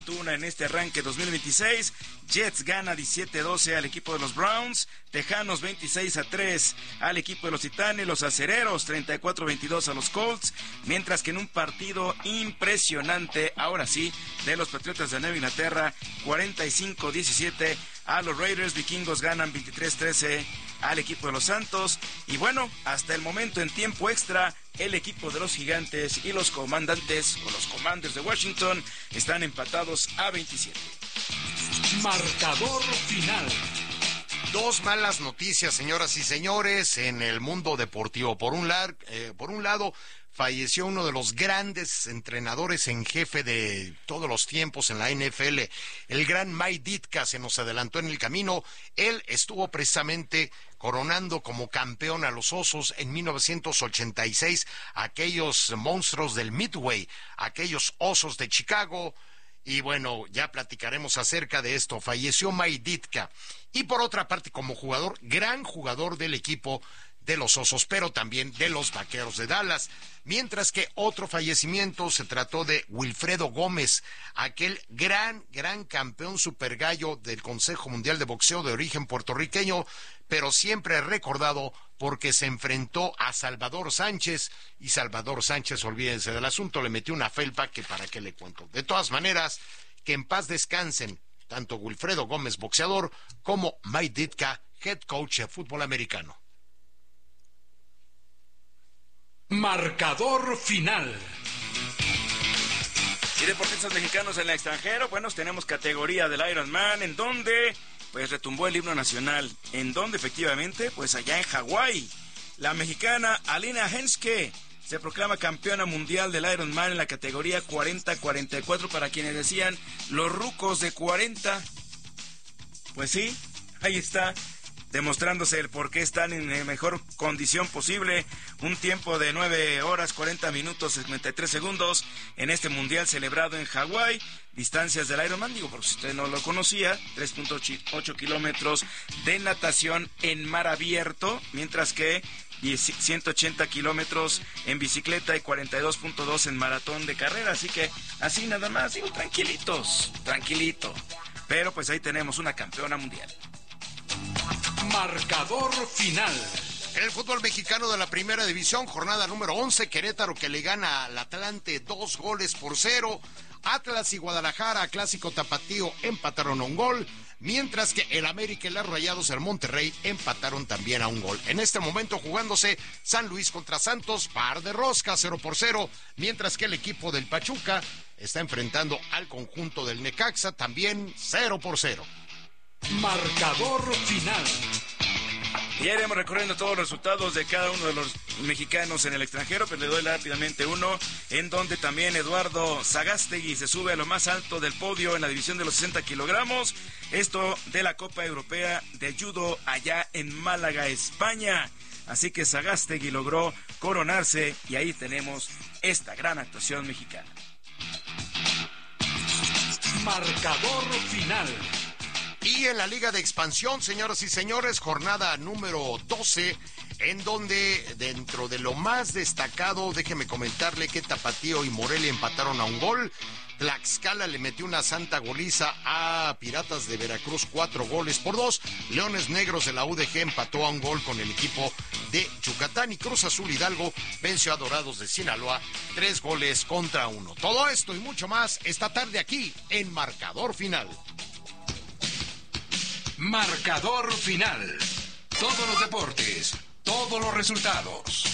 En este arranque 2026, Jets gana 17-12 al equipo de los Browns, Tejanos 26-3 al equipo de los Titanes, los Acereros 34-22 a los Colts, mientras que en un partido impresionante, ahora sí, de los Patriotas de Nueva Inglaterra, 45-17 a los Raiders, Vikingos ganan 23-13 al equipo de los Santos, y bueno, hasta el momento en tiempo extra, el equipo de los Gigantes y los Comandantes, o los Commanders de Washington, están empatados a 27. Marcador final. Dos malas noticias, señoras y señores, en el mundo deportivo. Por un lado, falleció uno de los grandes entrenadores en jefe de todos los tiempos en la NFL, el gran Mike Ditka. Se nos adelantó en el camino. Él estuvo precisamente coronando como campeón a los Osos en 1986, aquellos monstruos del Midway, aquellos Osos de Chicago. Y bueno, ya platicaremos acerca de esto. Falleció Mike Ditka. Y por otra parte, como jugador, gran jugador del equipo de los Osos, pero también de los Vaqueros de Dallas. Mientras que otro fallecimiento se trató de Wilfredo Gómez, aquel gran campeón super gallo del Consejo Mundial de Boxeo de origen puertorriqueño, pero siempre recordado porque se enfrentó a Salvador Sánchez, y Salvador Sánchez, olvídense del asunto, le metió una felpa que para qué le cuento. De todas maneras, que en paz descansen tanto Wilfredo Gómez, boxeador, como Mike Ditka, head coach de fútbol americano. Marcador final. Y deportistas mexicanos en el extranjero, bueno, tenemos categoría del Ironman, en donde pues retumbó el himno nacional, en donde efectivamente, pues allá en Hawái, la mexicana Alina Henske se proclama campeona mundial del Ironman en la categoría 40-44, para quienes decían los rucos de 40. Pues sí, ahí está, demostrándose el por qué están en la mejor condición posible. Un tiempo de 9 horas, 40 minutos, 53 segundos en este mundial celebrado en Hawái. Distancias del Ironman, digo, por si usted no lo conocía, 3.8 kilómetros de natación en mar abierto, mientras que 180 kilómetros en bicicleta y 42.2 en maratón de carrera. Así que así nada más, digo, tranquilito. Pero pues ahí tenemos una campeona mundial. Marcador final. En el fútbol mexicano de la Primera División, jornada número 11, Querétaro que le gana al Atlante 2-0. Atlas y Guadalajara, clásico tapatío, empataron a un gol, mientras que el América y las Rayados del Monterrey empataron también a un gol. En este momento jugándose San Luis contra Santos, par de rosca, 0-0, mientras que el equipo del Pachuca está enfrentando al conjunto del Necaxa, también 0-0. Marcador final. Y ya iremos recorriendo todos los resultados de cada uno de los mexicanos en el extranjero, pero le doy rápidamente uno, en donde también Eduardo Sagástegui se sube a lo más alto del podio en la división de los 60 kilogramos, esto de la Copa Europea de Judo allá en Málaga, España. Así que Sagástegui logró coronarse y ahí tenemos esta gran actuación mexicana. Marcador final. Y en la Liga de Expansión, señoras y señores, jornada número 12, en donde dentro de lo más destacado, déjeme comentarle que Tapatío y Morelia empataron a un gol. Tlaxcala le metió una santa goliza a Piratas de Veracruz, 4-2. Leones Negros de la UDG empató a un gol con el equipo de Yucatán, y Cruz Azul Hidalgo venció a Dorados de Sinaloa 3-1. Todo esto y mucho más esta tarde aquí en Marcador Final. Marcador final. Todos los deportes, todos los resultados.